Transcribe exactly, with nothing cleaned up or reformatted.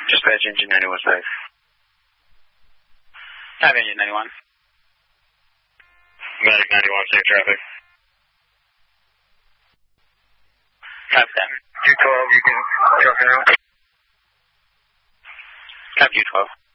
Dispatch engine ninety-one five. Have engine ninety-one. Medic ninety-one, safe traffic. Cap ten. two twelve, you can drop down. Cap two twelve.